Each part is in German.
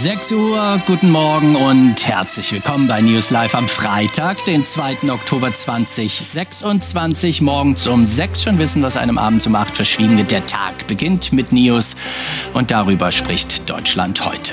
6 Uhr, guten Morgen und herzlich willkommen bei News Live am Freitag, den 2. Oktober 2026. Morgens um 6 schon wissen, was einem abends um 8 verschwiegen wird. Der Tag beginnt mit News und darüber spricht Deutschland heute.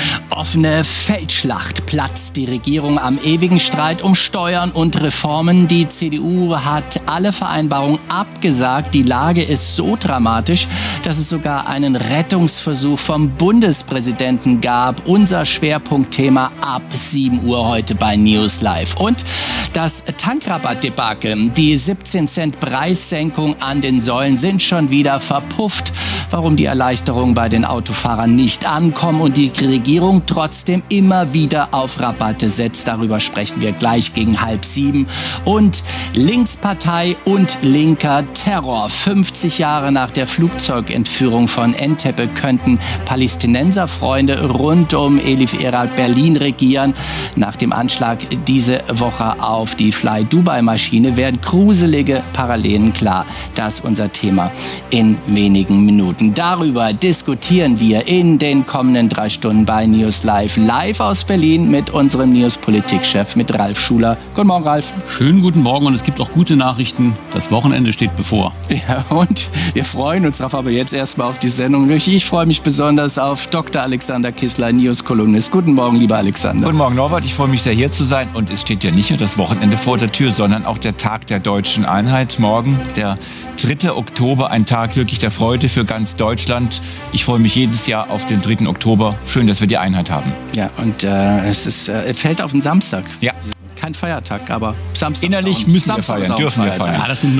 Offene Feldschlacht, platzt die Regierung am ewigen Streit um Steuern und Reformen. Die CDU hat alle Vereinbarungen abgesagt. Die Lage ist so dramatisch, dass es sogar einen Rettungsversuch vom Bundespräsidenten gab. Unser Schwerpunktthema ab 7 Uhr heute bei News Live. Und das Tankrabattdebakel, die 17 Cent Preissenkung an den Säulen sind schon wieder verpufft. Warum die Erleichterungen bei den Autofahrern nicht ankommen und die Regierung trotzdem immer wieder auf Rabatte setzt. Darüber sprechen wir gleich gegen 6:30. Und Linkspartei und linker Terror. 50 Jahre nach der Flugzeugentführung von Entebbe könnten Palästinenserfreunde rund um Elif Erad Berlin regieren. Nach dem Anschlag diese Woche auf die Fly Dubai-Maschine werden gruselige Parallelen klar. Das ist unser Thema in wenigen Minuten. Darüber diskutieren wir in den kommenden 3 Stunden bei News Live. Live aus Berlin mit unserem News-Politikchef, mit Ralf Schuler. Guten Morgen, Ralf. Schönen guten Morgen und es gibt auch gute Nachrichten. Das Wochenende steht bevor. Ja, und wir freuen uns darauf, aber jetzt erstmal auf die Sendung. Ich freue mich besonders auf Dr. Alexander Kissler, News-Kolumnist. Guten Morgen, lieber Alexander. Guten Morgen, Norbert. Ich freue mich sehr, hier zu sein. Und es steht ja nicht nur das Wochenende vor der Tür, sondern auch der Tag der Deutschen Einheit. Morgen, der 3. Oktober, ein Tag wirklich der Freude für ganz Deutschland. Ich freue mich jedes Jahr auf den 3. Oktober. Schön, dass wir die Einheit haben. Ja, und es fällt auf den Samstag. Ja. Kein Feiertag, aber Samstag. Innerlich müssen wir feiern, dürfen wir feiern. Ja, das sind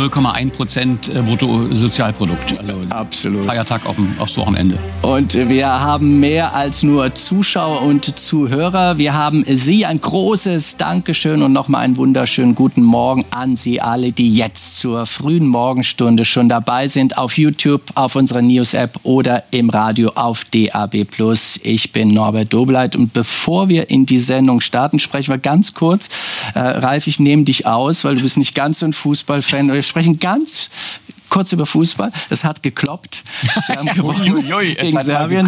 0,1% Bruttosozialprodukt. Also absolut. Feiertag aufs Wochenende. Und wir haben mehr als nur Zuschauer und Zuhörer. Wir haben Sie, ein großes Dankeschön und nochmal einen wunderschönen guten Morgen an Sie alle, die jetzt zur frühen Morgenstunde schon dabei sind. Auf YouTube, auf unserer News-App oder im Radio auf DAB+. Ich bin Norbert Dobleit und bevor wir in die Sendung starten, sprechen wir ganz kurz. Ralf, ich nehme dich aus, weil du bist nicht ganz so ein Fußballfan. Wir sprechen ganz kurz über Fußball. Es hat gekloppt. Wir haben gewonnen gegen Serbien.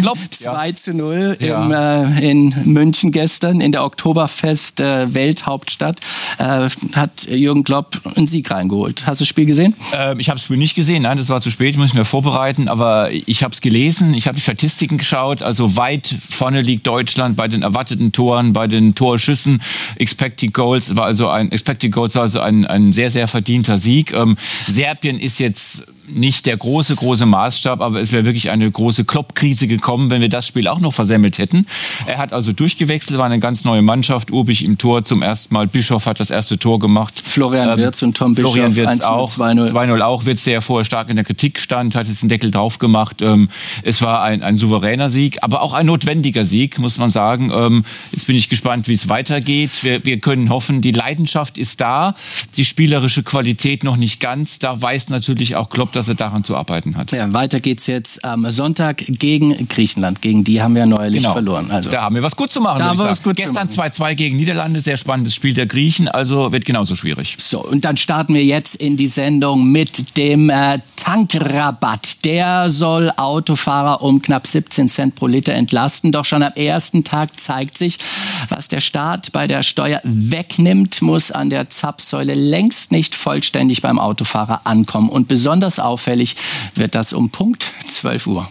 2:0 in München gestern in der Oktoberfest-Welthauptstadt. Hat Jürgen Klopp einen Sieg reingeholt. Hast du das Spiel gesehen? Ich habe das Spiel nicht gesehen. Nein, das war zu spät. Ich muss mich vorbereiten. Aber ich habe es gelesen. Ich habe die Statistiken geschaut. Also weit vorne liegt Deutschland bei den erwarteten Toren, bei den Torschüssen. Expected Goals war also ein sehr, sehr verdienter Sieg. Serbien ist jetzt nicht der große Maßstab, aber es wäre wirklich eine große Klopp-Krise gekommen, wenn wir das Spiel auch noch versemmelt hätten. Er hat also durchgewechselt, war eine ganz neue Mannschaft. Urbich im Tor zum ersten Mal. Bischof hat das erste Tor gemacht. Florian Wirtz und Tom Bischof. Florian Wirtz auch. 2:0 auch. Wirtz, der vorher stark in der Kritik stand, hat jetzt den Deckel drauf gemacht. Es war ein souveräner Sieg, aber auch ein notwendiger Sieg, muss man sagen. Jetzt bin ich gespannt, wie es weitergeht. Wir können hoffen, die Leidenschaft ist da, die spielerische Qualität noch nicht ganz. Da weiß natürlich auch Klopp, dass er daran zu arbeiten hat. Ja, weiter geht's jetzt am Sonntag gegen Griechenland. Gegen die haben wir neulich verloren. Also da haben wir was gut zu machen. Gestern 2:2 gegen Niederlande, sehr spannendes Spiel der Griechen, also wird genauso schwierig. So, und dann starten wir jetzt in die Sendung mit dem Tankrabatt. Der soll Autofahrer um knapp 17 Cent pro Liter entlasten. Doch schon am ersten Tag zeigt sich, was der Staat bei der Steuer wegnimmt, muss an der Zapfsäule längst nicht vollständig beim Autofahrer ankommen. Und besonders auffällig wird das um Punkt 12 Uhr.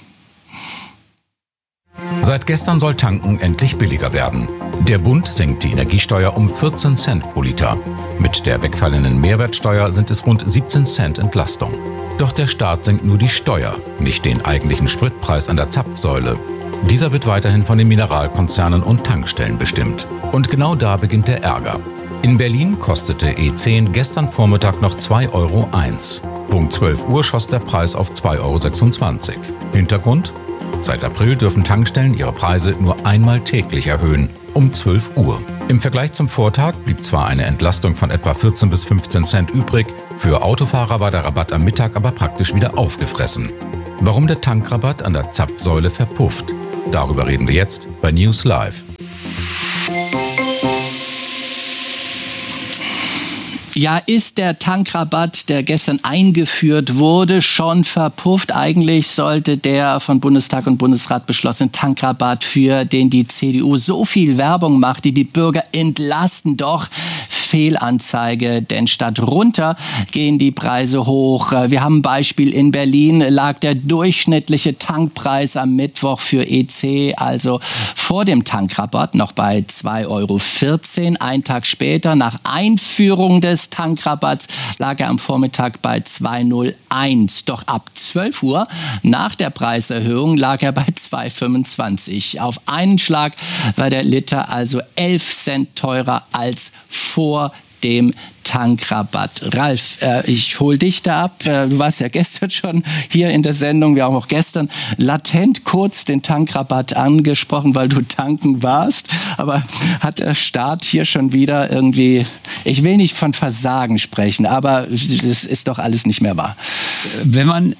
Seit gestern soll Tanken endlich billiger werden. Der Bund senkt die Energiesteuer um 14 Cent pro Liter. Mit der wegfallenden Mehrwertsteuer sind es rund 17 Cent Entlastung. Doch der Staat senkt nur die Steuer, nicht den eigentlichen Spritpreis an der Zapfsäule. Dieser wird weiterhin von den Mineralkonzernen und Tankstellen bestimmt. Und genau da beginnt der Ärger. In Berlin kostete E10 gestern Vormittag noch 2,01 Euro. Punkt 12 Uhr schoss der Preis auf 2,26 Euro. Hintergrund? Seit April dürfen Tankstellen ihre Preise nur einmal täglich erhöhen, um 12 Uhr. Im Vergleich zum Vortag blieb zwar eine Entlastung von etwa 14 bis 15 Cent übrig, für Autofahrer war der Rabatt am Mittag aber praktisch wieder aufgefressen. Warum der Tankrabatt an der Zapfsäule verpufft? Darüber reden wir jetzt bei News Live. Ja, ist der Tankrabatt, der gestern eingeführt wurde, schon verpufft? Eigentlich sollte der von Bundestag und Bundesrat beschlossene Tankrabatt, für den die CDU so viel Werbung macht, die Bürger entlasten, doch Fehlanzeige, denn statt runter gehen die Preise hoch. Wir haben ein Beispiel: in Berlin lag der durchschnittliche Tankpreis am Mittwoch für EC, also vor dem Tankrabatt, noch bei 2,14 €. Ein Tag später, nach Einführung des Tankrabatts, lag er am Vormittag bei 2,01 €. Doch ab 12 Uhr, nach der Preiserhöhung, lag er bei 2,25 €. Auf einen Schlag war der Liter also 11 Cent teurer als vor dem Tankrabatt. Ralf, ich hol dich da ab. Du warst ja gestern schon hier in der Sendung. Wir haben auch gestern latent kurz den Tankrabatt angesprochen, weil du tanken warst. Aber hat der Staat hier schon wieder irgendwie, ich will nicht von Versagen sprechen, aber das ist doch alles nicht mehr wahr. Wenn man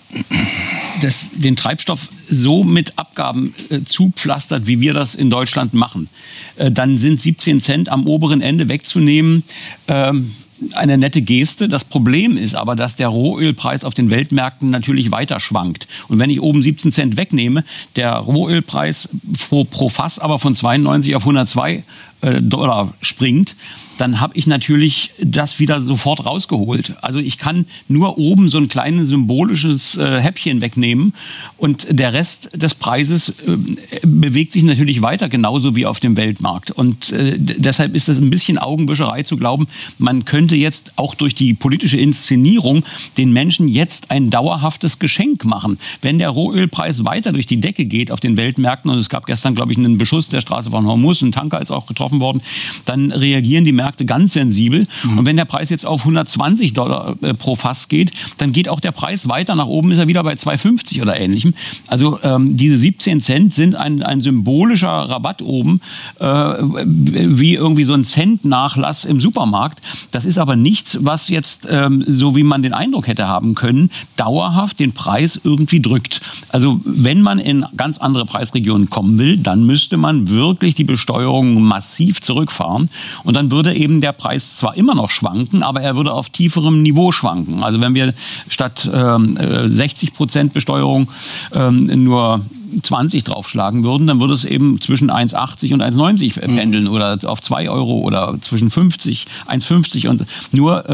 den Treibstoff so mit Abgaben zupflastert, wie wir das in Deutschland machen, dann sind 17 Cent am oberen Ende wegzunehmen eine nette Geste. Das Problem ist aber, dass der Rohölpreis auf den Weltmärkten natürlich weiter schwankt. Und wenn ich oben 17 Cent wegnehme, der Rohölpreis pro Fass aber von 92 auf 102 $ springt, dann habe ich natürlich das wieder sofort rausgeholt. Also ich kann nur oben so ein kleines symbolisches Häppchen wegnehmen und der Rest des Preises bewegt sich natürlich weiter, genauso wie auf dem Weltmarkt. Und deshalb ist es ein bisschen Augenwischerei zu glauben, man könnte jetzt auch durch die politische Inszenierung den Menschen jetzt ein dauerhaftes Geschenk machen. Wenn der Rohölpreis weiter durch die Decke geht auf den Weltmärkten, und es gab gestern, glaube ich, einen Beschuss der Straße von Hormuz, ein Tanker ist auch getroffen worden, dann reagieren die Märkte ganz sensibel. Und wenn der Preis jetzt auf 120 $ pro Fass geht, dann geht auch der Preis weiter nach oben, ist er wieder bei 2,50 oder ähnlichem. Also diese 17 Cent sind ein symbolischer Rabatt oben, wie irgendwie so ein Cent-Nachlass im Supermarkt. Das ist aber nichts, was jetzt, so wie man den Eindruck hätte haben können, dauerhaft den Preis irgendwie drückt. Also wenn man in ganz andere Preisregionen kommen will, dann müsste man wirklich die Besteuerung massiv zurückfahren und dann würde eben der Preis zwar immer noch schwanken, aber er würde auf tieferem Niveau schwanken. Also wenn wir statt 60% Besteuerung nur 20 draufschlagen würden, dann würde es eben zwischen 1,80 und 1,90 pendeln oder auf 2 € oder zwischen 1,50 und nur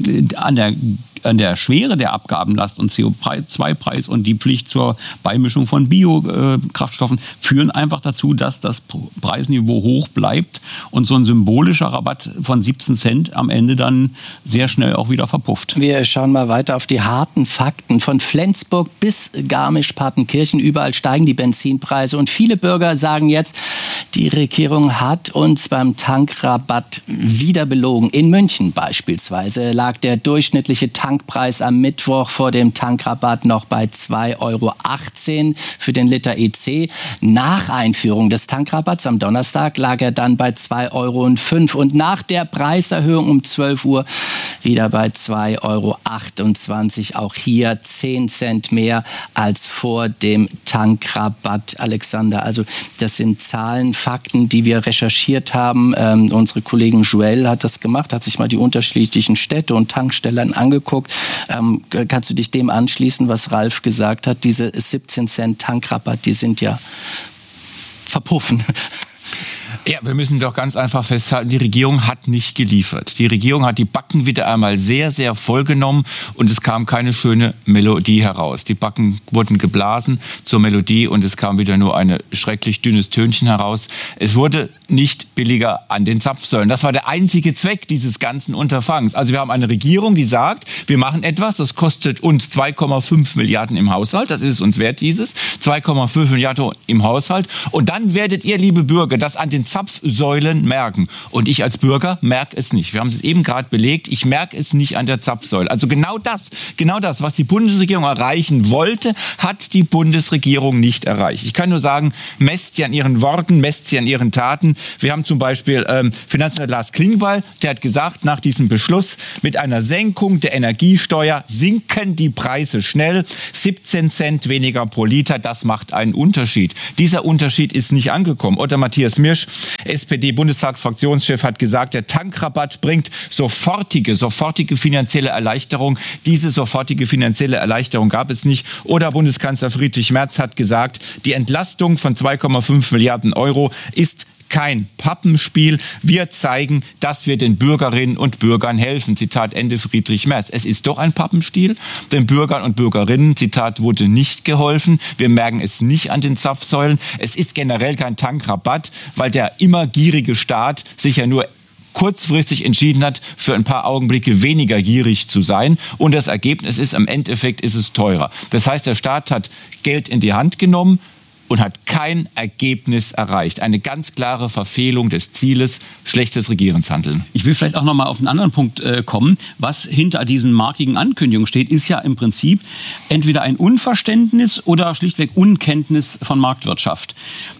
an der Schwere der Abgabenlast und CO2-Preis und die Pflicht zur Beimischung von Biokraftstoffen führen einfach dazu, dass das Preisniveau hoch bleibt und so ein symbolischer Rabatt von 17 Cent am Ende dann sehr schnell auch wieder verpufft. Wir schauen mal weiter auf die harten Fakten. Von Flensburg bis Garmisch-Partenkirchen, überall steigen die Benzinpreise und viele Bürger sagen jetzt, die Regierung hat uns beim Tankrabatt wieder belogen. In München beispielsweise lag der durchschnittliche Tankpreis am Mittwoch vor dem Tankrabatt noch bei 2,18 € für den Liter EC. Nach Einführung des Tankrabatts am Donnerstag lag er dann bei 2,05 € und nach der Preiserhöhung um 12 Uhr wieder bei 2,28 €. Auch hier 10 Cent mehr als vor dem Tankrabatt. Alexander, also das sind Zahlen, Fakten, die wir recherchiert haben. Unsere Kollegin Joelle hat das gemacht, hat sich mal die unterschiedlichen Städte und Tankstellen angeguckt. Kannst du dich dem anschließen, was Ralf gesagt hat? Diese 17 Cent Tankrabatt, die sind ja verpuffen. Ja, wir müssen doch ganz einfach festhalten, die Regierung hat nicht geliefert. Die Regierung hat die Backen wieder einmal sehr, sehr vollgenommen und es kam keine schöne Melodie heraus. Die Backen wurden geblasen zur Melodie und es kam wieder nur ein schrecklich dünnes Tönchen heraus. Es wurde nicht billiger an den Zapfsäulen. Das war der einzige Zweck dieses ganzen Unterfangs. Also wir haben eine Regierung, die sagt, wir machen etwas, das kostet uns 2,5 Milliarden im Haushalt. Das ist es uns wert, dieses 2,5 Milliarden im Haushalt. Und dann werdet ihr, liebe Bürger, das an den Zapfsäulen merken. Und ich als Bürger merke es nicht. Wir haben es eben gerade belegt. Ich merke es nicht an der Zapfsäule. Also genau das, was die Bundesregierung erreichen wollte, hat die Bundesregierung nicht erreicht. Ich kann nur sagen, messt sie an ihren Worten, messt sie an ihren Taten. Wir haben zum Beispiel Finanzminister Lars Klingbeil, der hat gesagt, nach diesem Beschluss mit einer Senkung der Energiesteuer sinken die Preise schnell. 17 Cent weniger pro Liter, das macht einen Unterschied. Dieser Unterschied ist nicht angekommen. Oder Matthias Mirsch, SPD-Bundestagsfraktionschef hat gesagt, der Tankrabatt bringt sofortige finanzielle Erleichterung. Diese sofortige finanzielle Erleichterung gab es nicht. Oder Bundeskanzler Friedrich Merz hat gesagt, die Entlastung von 2,5 Milliarden Euro ist kein Pappenspiel. Wir zeigen, dass wir den Bürgerinnen und Bürgern helfen. Zitat Ende Friedrich Merz. Es ist doch ein Pappenspiel. Den Bürgern und Bürgerinnen, Zitat, wurde nicht geholfen. Wir merken es nicht an den Zapfsäulen. Es ist generell kein Tankrabatt, weil der immer gierige Staat sich ja nur kurzfristig entschieden hat, für ein paar Augenblicke weniger gierig zu sein. Und das Ergebnis ist, im Endeffekt ist es teurer. Das heißt, der Staat hat Geld in die Hand genommen und hat kein Ergebnis erreicht. Eine ganz klare Verfehlung des Zieles, schlechtes Regierungshandeln. Ich will vielleicht auch noch mal auf einen anderen Punkt kommen. Was hinter diesen markigen Ankündigungen steht, ist ja im Prinzip entweder ein Unverständnis oder schlichtweg Unkenntnis von Marktwirtschaft.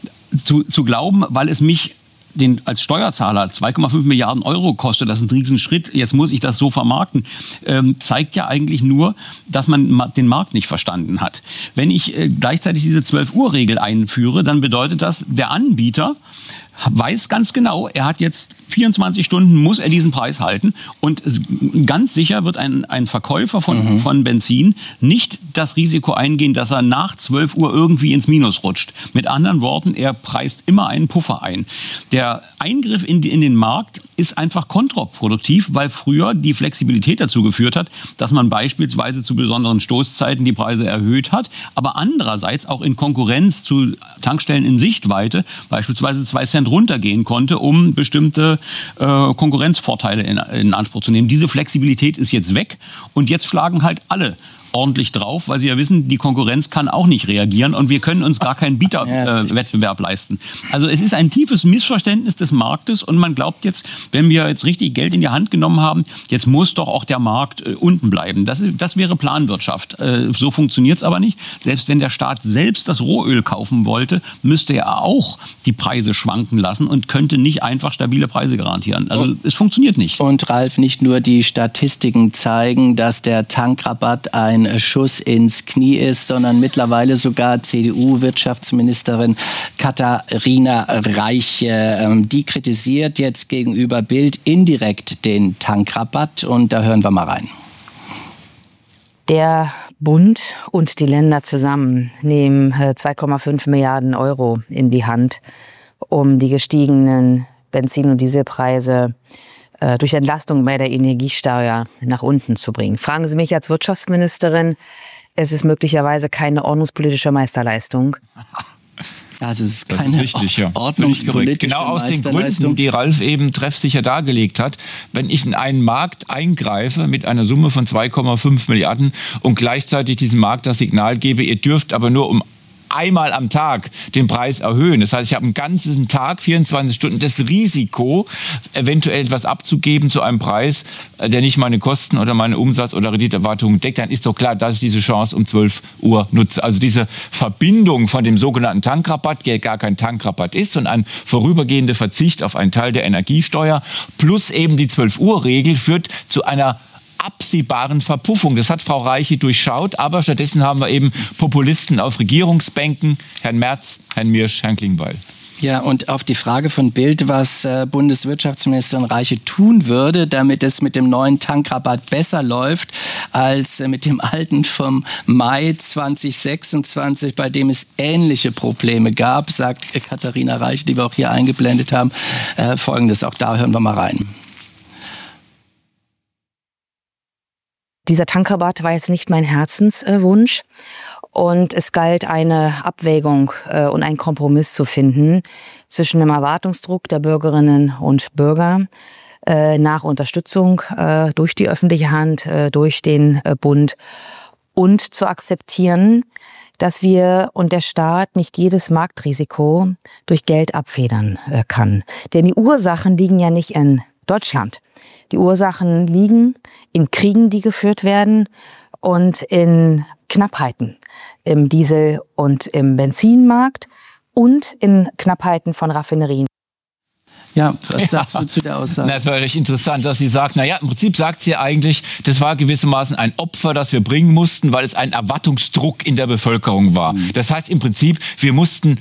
Zu glauben, weil es mich als Steuerzahler 2,5 Milliarden Euro kostet, das ist ein Riesenschritt, jetzt muss ich das so vermarkten, zeigt ja eigentlich nur, dass man den Markt nicht verstanden hat. Wenn ich gleichzeitig diese 12-Uhr-Regel einführe, dann bedeutet das, der Anbieter weiß ganz genau, er hat jetzt 24 Stunden, muss er diesen Preis halten. Und ganz sicher wird ein Verkäufer von Benzin nicht das Risiko eingehen, dass er nach 12 Uhr irgendwie ins Minus rutscht. Mit anderen Worten, er preist immer einen Puffer ein. Der Eingriff in den Markt ist einfach kontraproduktiv, weil früher die Flexibilität dazu geführt hat, dass man beispielsweise zu besonderen Stoßzeiten die Preise erhöht hat, aber andererseits auch in Konkurrenz zu Tankstellen in Sichtweite beispielsweise 2 Cent runtergehen konnte, um bestimmte Konkurrenzvorteile in Anspruch zu nehmen. Diese Flexibilität ist jetzt weg und jetzt schlagen halt alle ordentlich drauf, weil sie ja wissen, die Konkurrenz kann auch nicht reagieren und wir können uns gar keinen Bieterwettbewerb leisten. Also es ist ein tiefes Missverständnis des Marktes und man glaubt jetzt, wenn wir jetzt richtig Geld in die Hand genommen haben, jetzt muss doch auch der Markt unten bleiben. Das wäre Planwirtschaft. So funktioniert es aber nicht. Selbst wenn der Staat selbst das Rohöl kaufen wollte, müsste er auch die Preise schwanken lassen und könnte nicht einfach stabile Preise garantieren. Also es funktioniert nicht. Und Ralf, nicht nur die Statistiken zeigen, dass der Tankrabatt ein Schuss ins Knie ist, sondern mittlerweile sogar CDU-Wirtschaftsministerin Katharina Reiche. Die kritisiert jetzt gegenüber Bild indirekt den Tankrabatt und da hören wir mal rein. Der Bund und die Länder zusammen nehmen 2,5 Milliarden Euro in die Hand, um die gestiegenen Benzin- und Dieselpreise durch Entlastung bei der Energiesteuer nach unten zu bringen. Fragen Sie mich als Wirtschaftsministerin, es ist möglicherweise keine ordnungspolitische Meisterleistung. Also es ist keine ordnungspolitische genau aus den Gründen, die Ralf eben treffsicher dargelegt hat. Wenn ich in einen Markt eingreife mit einer Summe von 2,5 Milliarden und gleichzeitig diesem Markt das Signal gebe, ihr dürft aber nur um einmal am Tag den Preis erhöhen. Das heißt, ich habe einen ganzen Tag, 24 Stunden, das Risiko, eventuell etwas abzugeben zu einem Preis, der nicht meine Kosten oder meine Umsatz- oder Renditeerwartungen deckt. Dann ist doch klar, dass ich diese Chance um 12 Uhr nutze. Also diese Verbindung von dem sogenannten Tankrabatt, der gar kein Tankrabatt ist, sondern ein vorübergehender Verzicht auf einen Teil der Energiesteuer, plus eben die 12-Uhr-Regel führt zu einer absehbaren Verpuffung. Das hat Frau Reiche durchschaut, aber stattdessen haben wir eben Populisten auf Regierungsbänken, Herrn Merz, Herrn Miersch, Herrn Klingbeil. Ja, und auf die Frage von Bild, was Bundeswirtschaftsministerin Reiche tun würde, damit es mit dem neuen Tankrabatt besser läuft als mit dem alten vom Mai 2026, bei dem es ähnliche Probleme gab, sagt Katharina Reiche, die wir auch hier eingeblendet haben, Folgendes. Auch da hören wir mal rein. Dieser Tankrabatt war jetzt nicht mein Herzenswunsch und es galt eine Abwägung und einen Kompromiss zu finden zwischen dem Erwartungsdruck der Bürgerinnen und Bürger nach Unterstützung durch die öffentliche Hand, durch den Bund und zu akzeptieren, dass wir und der Staat nicht jedes Marktrisiko durch Geld abfedern kann. Denn die Ursachen liegen ja nicht in Deutschland. Die Ursachen liegen in Kriegen, die geführt werden und in Knappheiten im Diesel- und im Benzinmarkt und in Knappheiten von Raffinerien. Ja, was sagst du zu der Aussage? Das war recht interessant, dass sie sagt, naja, im Prinzip sagt sie eigentlich, das war gewissermaßen ein Opfer, das wir bringen mussten, weil es ein Erwartungsdruck in der Bevölkerung war. Das heißt im Prinzip, wir mussten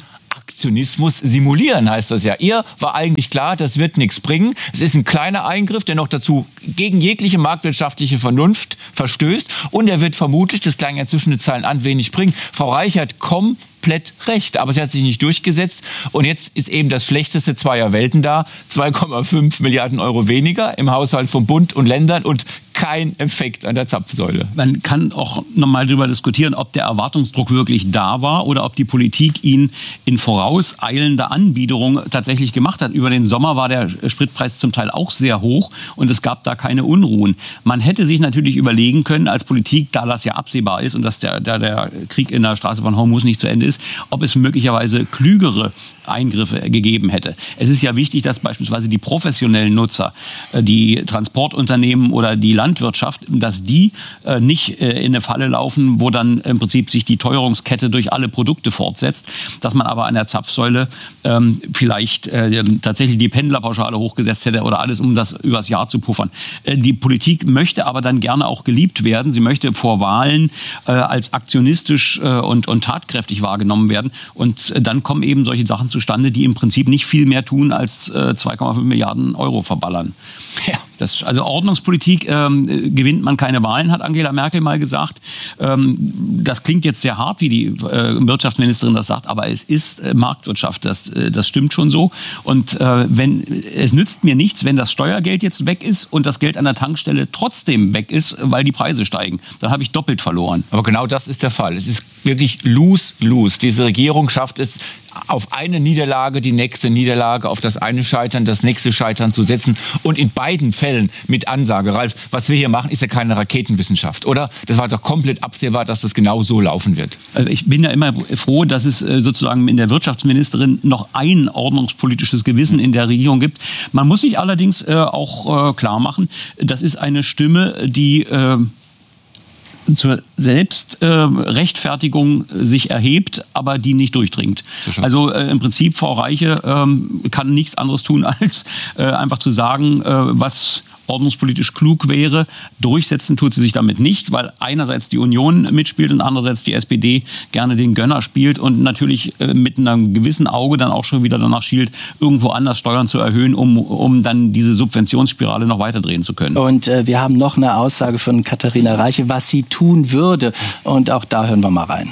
Aktionismus simulieren, heißt das ja. Ihr war eigentlich klar, das wird nichts bringen. Es ist ein kleiner Eingriff, der noch dazu gegen jegliche marktwirtschaftliche Vernunft verstößt. Und er wird vermutlich, das klang ja zwischen den Zeilen an, wenig bringen. Frau Reichert komplett recht, aber es hat sich nicht durchgesetzt. Und jetzt ist eben das schlechteste zweier Welten da. 2,5 Milliarden Euro weniger im Haushalt von Bund und Ländern und kein Effekt an der Zapfsäule. Man kann auch nochmal darüber diskutieren, ob der Erwartungsdruck wirklich da war oder ob die Politik ihn in vorauseilender Anbiederung tatsächlich gemacht hat. Über den Sommer war der Spritpreis zum Teil auch sehr hoch und es gab da keine Unruhen. Man hätte sich natürlich überlegen können als Politik, da das ja absehbar ist und dass der Krieg in der Straße von Hormuz nicht zu Ende ist, ob es möglicherweise klügere Eingriffe gegeben hätte. Es ist ja wichtig, dass beispielsweise die professionellen Nutzer, die Transportunternehmen oder die Landwirtschaft, dass die nicht in eine Falle laufen, wo dann im Prinzip sich die Teuerungskette durch alle Produkte fortsetzt, dass man aber an der Zapfsäule vielleicht tatsächlich die Pendlerpauschale hochgesetzt hätte oder alles, um das übers Jahr zu puffern. Die Politik möchte aber dann gerne auch geliebt werden. Sie möchte vor Wahlen als aktionistisch und tatkräftig wahrgenommen werden und dann kommen eben solche Sachen zustande, die im Prinzip nicht viel mehr tun als 2,5 Milliarden Euro verballern. Ja. Also Ordnungspolitik gewinnt man keine Wahlen, hat Angela Merkel mal gesagt. Das klingt jetzt sehr hart, wie die Wirtschaftsministerin das sagt, aber es ist Marktwirtschaft, das stimmt schon so. Und es nützt mir nichts, wenn das Steuergeld jetzt weg ist und das Geld an der Tankstelle trotzdem weg ist, weil die Preise steigen. Dann habe ich doppelt verloren. Aber genau das ist der Fall. Es ist wirklich lose-lose. Diese Regierung schafft es, auf eine Niederlage die nächste Niederlage, auf das eine Scheitern, das nächste Scheitern zu setzen. Und in beiden Fällen mit Ansage. Ralf, was wir hier machen, ist ja keine Raketenwissenschaft, oder? Das war doch komplett absehbar, dass das genau so laufen wird. Also ich bin ja immer froh, dass es sozusagen in der Wirtschaftsministerin noch ein ordnungspolitisches Gewissen in der Regierung gibt. Man muss sich allerdings auch klar machen, das ist eine Stimme, die zur Selbstrechtfertigung sich erhebt, aber die nicht durchdringt. Also im Prinzip, Frau Reiche kann nichts anderes tun, als einfach zu sagen, was ordnungspolitisch klug wäre. Durchsetzen tut sie sich damit nicht, weil einerseits die Union mitspielt und andererseits die SPD gerne den Gönner spielt und natürlich mit einem gewissen Auge dann auch schon wieder danach schielt, irgendwo anders Steuern zu erhöhen, um dann diese Subventionsspirale noch weiter drehen zu können. Und wir haben noch eine Aussage von Katharina Reiche, was sie tun würde. Und auch da hören wir mal rein.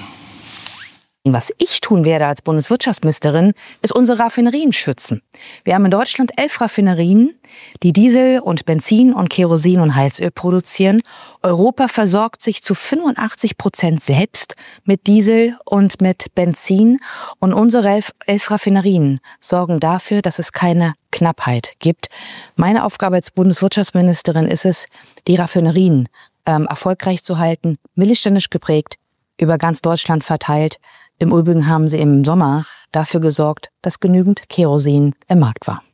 Was ich tun werde als Bundeswirtschaftsministerin, ist unsere Raffinerien schützen. Wir haben in Deutschland 11 Raffinerien, die Diesel und Benzin und Kerosin und Heizöl produzieren. Europa versorgt sich zu 85% selbst mit Diesel und mit Benzin. Und unsere 11 Raffinerien sorgen dafür, dass es keine Knappheit gibt. Meine Aufgabe als Bundeswirtschaftsministerin ist es, die Raffinerien erfolgreich zu halten, mittelständisch geprägt, über ganz Deutschland verteilt. Im Übrigen haben sie im Sommer dafür gesorgt, dass genügend Kerosin im Markt war.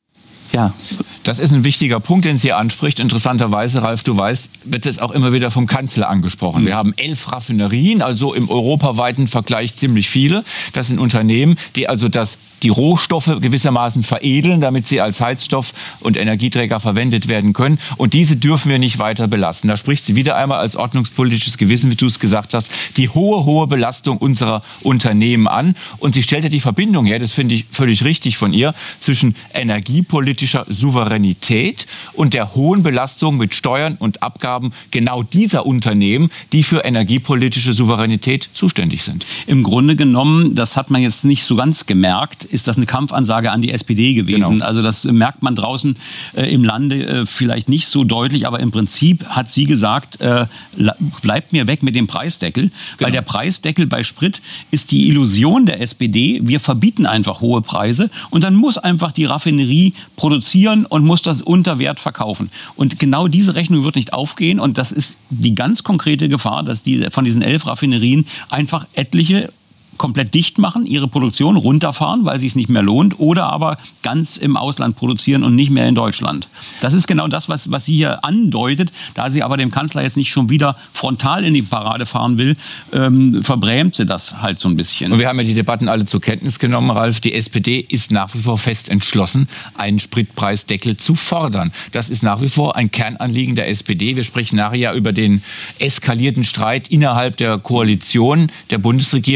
Ja, das ist ein wichtiger Punkt, den Sie anspricht. Interessanterweise, Ralf, du weißt, wird es auch immer wieder vom Kanzler angesprochen. Wir haben 11 Raffinerien, also im europaweiten Vergleich ziemlich viele. Das sind Unternehmen, die also die Rohstoffe gewissermaßen veredeln, damit sie als Heizstoff und Energieträger verwendet werden können. Und diese dürfen wir nicht weiter belasten. Da spricht sie wieder einmal als ordnungspolitisches Gewissen, wie du es gesagt hast, die hohe Belastung unserer Unternehmen an. Und sie stellte die Verbindung her, das finde ich völlig richtig von ihr, zwischen energiepolitischer Souveränität und der hohen Belastung mit Steuern und Abgaben genau dieser Unternehmen, die für energiepolitische Souveränität zuständig sind. Im Grunde genommen, das hat man jetzt nicht so ganz gemerkt, ist das eine Kampfansage an die SPD gewesen. Genau. Also das merkt man draußen im Lande vielleicht nicht so deutlich, aber im Prinzip hat sie gesagt, bleibt mir weg mit dem Preisdeckel, weil der Preisdeckel bei Sprit ist die Illusion der SPD, wir verbieten einfach hohe Preise und dann muss einfach die Raffinerie produzieren und muss das unter Wert verkaufen. Und genau diese Rechnung wird nicht aufgehen und das ist die ganz konkrete Gefahr, dass von diesen 11 Raffinerien einfach etliche komplett dicht machen, ihre Produktion runterfahren, weil es sich nicht mehr lohnt, oder aber ganz im Ausland produzieren und nicht mehr in Deutschland. Das ist genau das, was sie hier andeutet. Da sie aber dem Kanzler jetzt nicht schon wieder frontal in die Parade fahren will, verbrämt sie das halt so ein bisschen. Und wir haben ja die Debatten alle zur Kenntnis genommen, Ralf. Die SPD ist nach wie vor fest entschlossen, einen Spritpreisdeckel zu fordern. Das ist nach wie vor ein Kernanliegen der SPD. Wir sprechen nachher ja über den eskalierten Streit innerhalb der Koalition der Bundesregierung. Und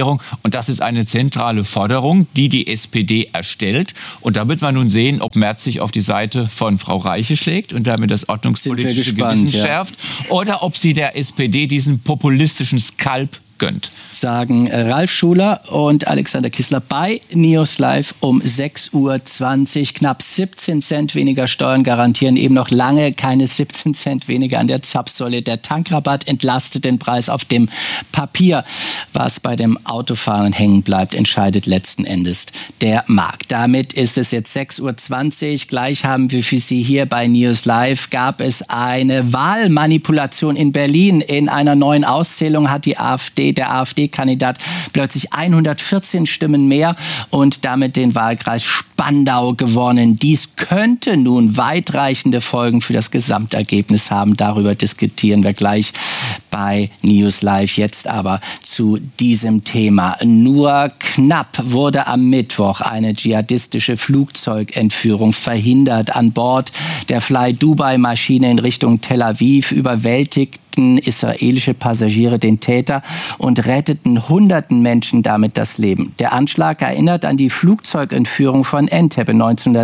Und das ist eine zentrale Forderung, die SPD erstellt. Und da wird man nun sehen, ob Merz sich auf die Seite von Frau Reiche schlägt und damit das ordnungspolitische Gewissen schärft, oder ob sie der SPD diesen populistischen Skalp gönnt. Sagen Ralf Schuler und Alexander Kissler bei News Live um 6:20 Uhr. Knapp 17 Cent weniger Steuern garantieren eben noch lange keine 17 Cent weniger an der Zapfsäule. Der Tankrabatt entlastet den Preis auf dem Papier. Was bei dem Autofahren hängen bleibt, entscheidet letzten Endes der Markt. Damit ist es jetzt 6:20 Uhr. Gleich haben wir für Sie hier bei News Live. Gab es eine Wahlmanipulation in Berlin. In einer neuen Auszählung hat der AfD-Kandidat plötzlich 114 Stimmen mehr und damit den Wahlkreis Spandau gewonnen. Dies könnte nun weitreichende Folgen für das Gesamtergebnis haben. Darüber diskutieren wir gleich bei News Live. Jetzt aber zu diesem Thema. Nur knapp wurde am Mittwoch eine dschihadistische Flugzeugentführung verhindert. An Bord der Fly Dubai-Maschine in Richtung Tel Aviv überwältigten israelische Passagiere den Täter und retteten hunderten Menschen damit das Leben. Der Anschlag erinnert an die Flugzeugentführung von Entebbe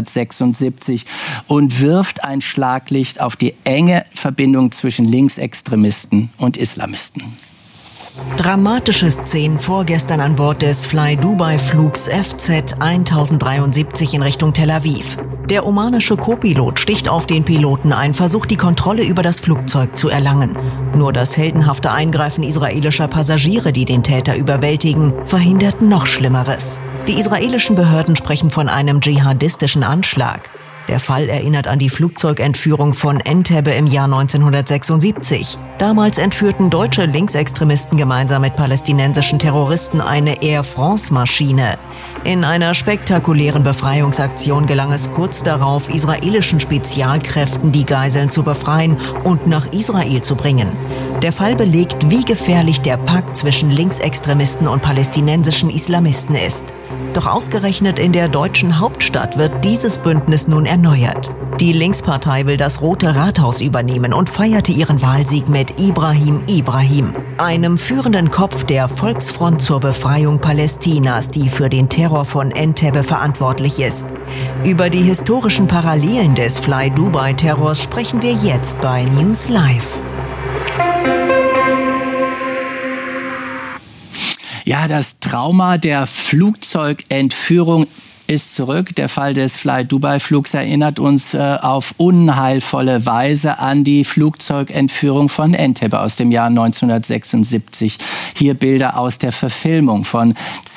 1976 und wirft ein Schlaglicht auf die enge Verbindung zwischen Linksextremisten und Islamisten. Dramatische Szenen vorgestern an Bord des Fly Dubai Flugs FZ 1073 in Richtung Tel Aviv. Der omanische Co-Pilot sticht auf den Piloten ein, versucht die Kontrolle über das Flugzeug zu erlangen. Nur das heldenhafte Eingreifen israelischer Passagiere, die den Täter überwältigen, verhindert noch Schlimmeres. Die israelischen Behörden sprechen von einem dschihadistischen Anschlag. Der Fall erinnert an die Flugzeugentführung von Entebbe im Jahr 1976. Damals entführten deutsche Linksextremisten gemeinsam mit palästinensischen Terroristen eine Air France-Maschine. In einer spektakulären Befreiungsaktion gelang es kurz darauf, israelischen Spezialkräften die Geiseln zu befreien und nach Israel zu bringen. Der Fall belegt, wie gefährlich der Pakt zwischen Linksextremisten und palästinensischen Islamisten ist. Doch ausgerechnet in der deutschen Hauptstadt wird dieses Bündnis nun erneuert. Die Linkspartei will das Rote Rathaus übernehmen und feierte ihren Wahlsieg mit Ibrahim, einem führenden Kopf der Volksfront zur Befreiung Palästinas, die für den Terror von Entebbe verantwortlich ist. Über die historischen Parallelen des Fly Dubai-Terrors sprechen wir jetzt bei News Live. Ja, das Trauma der Flugzeugentführung ist zurück. Der Fall des Fly Dubai Flugs erinnert uns auf unheilvolle Weise an die Flugzeugentführung von Entebbe aus dem Jahr 1976. Hier Bilder aus der Verfilmung von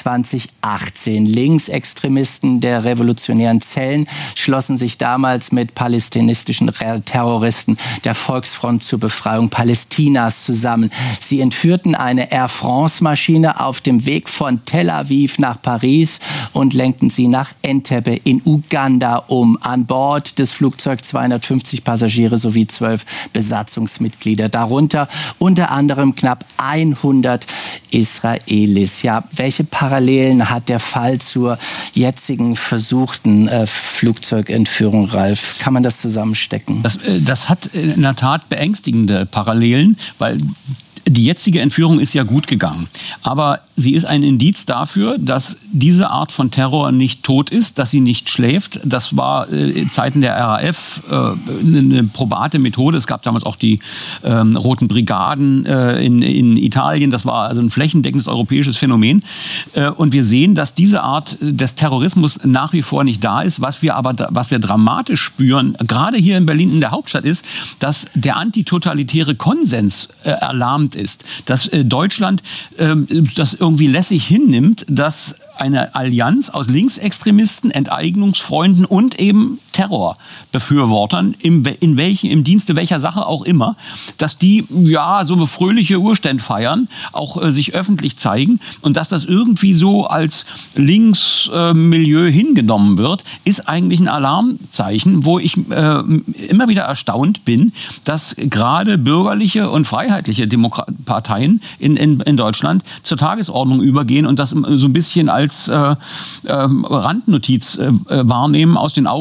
2018. Linksextremisten der revolutionären Zellen schlossen sich damals mit palästinensischen Terroristen der Volksfront zur Befreiung Palästinas zusammen. Sie entführten eine Air France-Maschine auf dem Weg von Tel Aviv nach Paris und lenkten sie nach Entebbe in Uganda um. An Bord des Flugzeugs 250 Passagiere sowie 12 Besatzungsmitglieder, darunter unter anderem knapp 100 Israelis. Ja, welche Parallelen hat der Fall zur jetzigen versuchten Flugzeugentführung, Ralf? Kann man das zusammenstecken? Das hat in der Tat beängstigende Parallelen, weil die jetzige Entführung ist ja gut gegangen. Aber sie ist ein Indiz dafür, dass diese Art von Terror nicht tot ist, dass sie nicht schläft. Das war in Zeiten der RAF eine probate Methode. Es gab damals auch die Roten Brigaden in Italien. Das war also ein flächendeckendes europäisches Phänomen. Und wir sehen, dass diese Art des Terrorismus nach wie vor nicht da ist. Was wir dramatisch spüren, gerade hier in Berlin in der Hauptstadt, ist, dass der antitotalitäre Konsens erlahmt ist. Dass Deutschland das irgendwie lässig hinnimmt, dass eine Allianz aus Linksextremisten, Enteignungsfreunden und eben Terrorbefürwortern, im Dienste welcher Sache auch immer, dass die ja so eine fröhliche Urständ feiern, auch sich öffentlich zeigen und dass das irgendwie so als Linksmilieu hingenommen wird, ist eigentlich ein Alarmzeichen, wo ich immer wieder erstaunt bin, dass gerade bürgerliche und freiheitliche Parteien in Deutschland zur Tagesordnung übergehen und das so ein bisschen als Randnotiz wahrnehmen, aus den Augen winkeln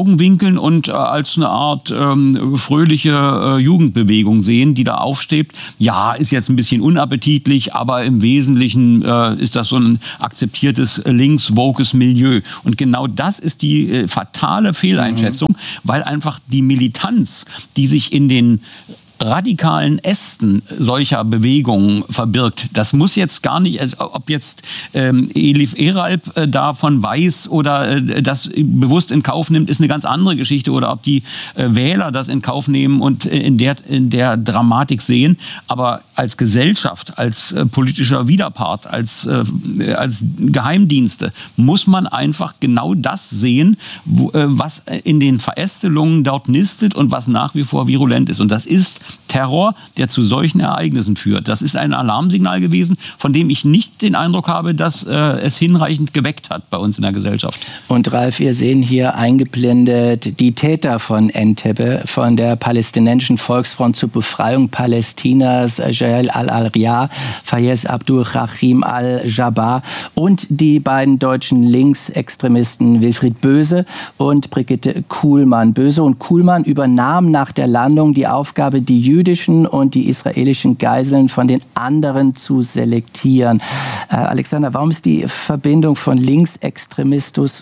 entwickeln und als eine Art fröhliche Jugendbewegung sehen, die da aufsteht. Ja, ist jetzt ein bisschen unappetitlich, aber im Wesentlichen ist das so ein akzeptiertes links-wokes Milieu. Und genau das ist die fatale Fehleinschätzung, weil einfach die Militanz, die sich in den radikalen Ästen solcher Bewegungen verbirgt. Das muss jetzt gar nicht, also ob jetzt Elif Eralp davon weiß oder das bewusst in Kauf nimmt, ist eine ganz andere Geschichte. Oder ob die Wähler das in Kauf nehmen und in der Dramatik sehen. Aber als Gesellschaft, als politischer Widerpart, als Geheimdienste muss man einfach genau das sehen, was in den Verästelungen dort nistet und was nach wie vor virulent ist. Und das ist Terror, der zu solchen Ereignissen führt. Das ist ein Alarmsignal gewesen, von dem ich nicht den Eindruck habe, dass es hinreichend geweckt hat bei uns in der Gesellschaft. Und Ralf, wir sehen hier eingeblendet die Täter von Entebbe, von der palästinensischen Volksfront zur Befreiung Palästinas, Jael al-Arya, Fayez Abdul-Rahim al-Jabbar und die beiden deutschen Linksextremisten Wilfried Böse und Brigitte Kuhlmann. Böse und Kuhlmann übernahmen nach der Landung die Aufgabe, die jüdischen und die israelischen Geiseln von den anderen zu selektieren. Alexander, warum ist die Verbindung von Linksextremismus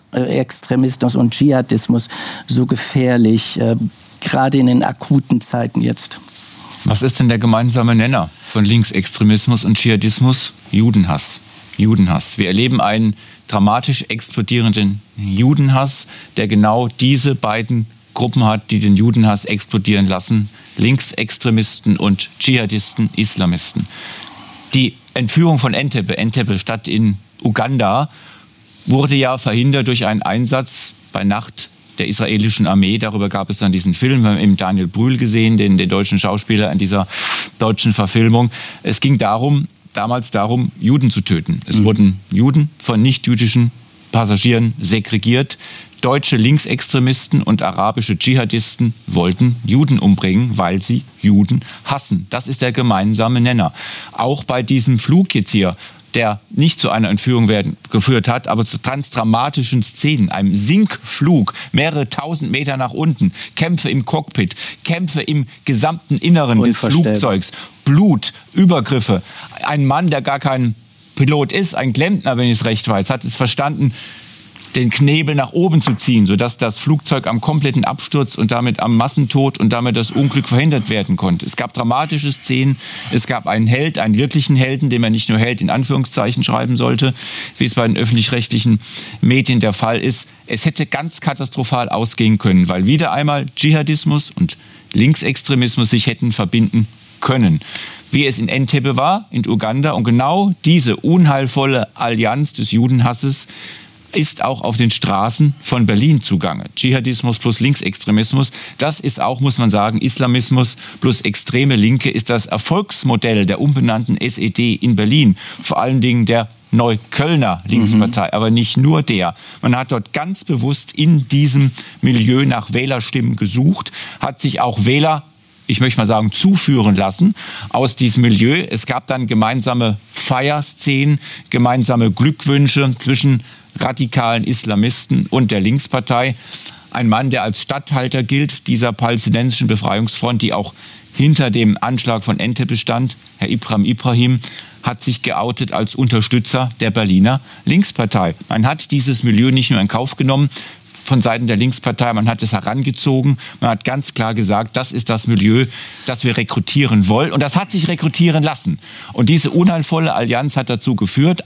und Dschihadismus so gefährlich, gerade in den akuten Zeiten jetzt? Was ist denn der gemeinsame Nenner von Linksextremismus und Dschihadismus? Judenhass. Judenhass. Wir erleben einen dramatisch explodierenden Judenhass, der genau diese beiden Gruppen hat, die den Judenhass explodieren lassen. Linksextremisten und Dschihadisten, Islamisten. Die Entführung von Entebbe, Stadt in Uganda, wurde ja verhindert durch einen Einsatz bei Nacht der israelischen Armee. Darüber gab es dann diesen Film, wir haben eben Daniel Brühl gesehen, den deutschen Schauspieler in dieser deutschen Verfilmung. Es ging damals darum, Juden zu töten. Es wurden Juden von nichtjüdischen Passagieren segregiert. Deutsche Linksextremisten und arabische Dschihadisten wollten Juden umbringen, weil sie Juden hassen. Das ist der gemeinsame Nenner. Auch bei diesem Flug jetzt hier, der nicht zu einer Entführung geführt hat, aber zu ganz dramatischen Szenen, einem Sinkflug, mehrere tausend Meter nach unten, Kämpfe im Cockpit, Kämpfe im gesamten Inneren des Flugzeugs, Blut, Übergriffe. Ein Mann, der gar kein Pilot ist, ein Klempner, wenn ich es recht weiß, hat es verstanden, den Knebel nach oben zu ziehen, sodass das Flugzeug am kompletten Absturz und damit am Massentod und damit das Unglück verhindert werden konnte. Es gab dramatische Szenen, es gab einen Held, einen wirklichen Helden, den man nicht nur Held in Anführungszeichen schreiben sollte, wie es bei den öffentlich-rechtlichen Medien der Fall ist. Es hätte ganz katastrophal ausgehen können, weil wieder einmal Dschihadismus und Linksextremismus sich hätten verbinden können. Wie es in Entebbe war, in Uganda. Und genau diese unheilvolle Allianz des Judenhasses ist auch auf den Straßen von Berlin zugange. Dschihadismus plus Linksextremismus, das ist auch, muss man sagen, Islamismus plus extreme Linke ist das Erfolgsmodell der umbenannten SED in Berlin. Vor allen Dingen der Neuköllner Linkspartei, aber nicht nur der. Man hat dort ganz bewusst in diesem Milieu nach Wählerstimmen gesucht, hat sich auch Wähler, ich möchte mal sagen, zuführen lassen aus diesem Milieu. Es gab dann gemeinsame Feierszenen, gemeinsame Glückwünsche zwischen radikalen Islamisten und der Linkspartei. Ein Mann, der als Statthalter gilt, dieser palästinensischen Befreiungsfront, die auch hinter dem Anschlag von Entebbe stand, Herr Ibrahim, hat sich geoutet als Unterstützer der Berliner Linkspartei. Man hat dieses Milieu nicht nur in Kauf genommen von Seiten der Linkspartei, man hat es herangezogen, man hat ganz klar gesagt, das ist das Milieu, das wir rekrutieren wollen. Und das hat sich rekrutieren lassen. Und diese unheilvolle Allianz hat dazu geführt,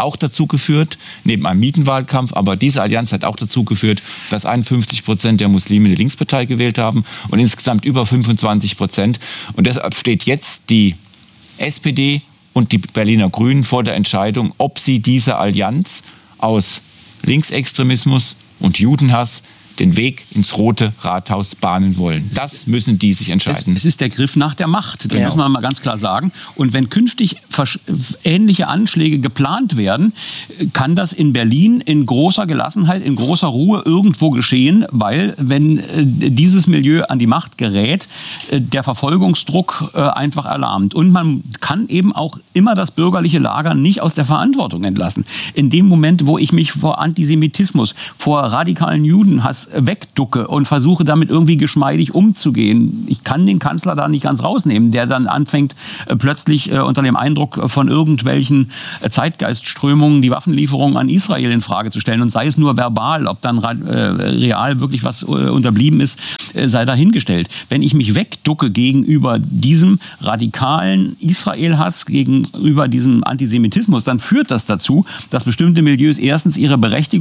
neben einem Mietenwahlkampf, aber diese Allianz hat auch dazu geführt, dass 51% der Muslime die Linkspartei gewählt haben und insgesamt über 25%. Und deshalb steht jetzt die SPD und die Berliner Grünen vor der Entscheidung, ob sie diese Allianz aus Linksextremismus und Judenhass den Weg ins Rote Rathaus bahnen wollen. Das müssen die sich entscheiden. Es ist der Griff nach der Macht, das muss man mal ganz klar sagen. Und wenn künftig ähnliche Anschläge geplant werden, kann das in Berlin in großer Gelassenheit, in großer Ruhe irgendwo geschehen, weil wenn dieses Milieu an die Macht gerät, der Verfolgungsdruck einfach erlahmt. Und man kann eben auch immer das bürgerliche Lager nicht aus der Verantwortung entlassen. In dem Moment, wo ich mich vor Antisemitismus, vor radikalen Judenhass wegducke und versuche damit irgendwie geschmeidig umzugehen. Ich kann den Kanzler da nicht ganz rausnehmen, der dann anfängt, plötzlich unter dem Eindruck von irgendwelchen Zeitgeistströmungen die Waffenlieferungen an Israel in Frage zu stellen. Und sei es nur verbal, ob dann real wirklich was unterblieben ist, sei dahingestellt. Wenn ich mich wegducke gegenüber diesem radikalen Israel-Hass, gegenüber diesem Antisemitismus, dann führt das dazu, dass bestimmte Milieus erstens ihre Berechtigung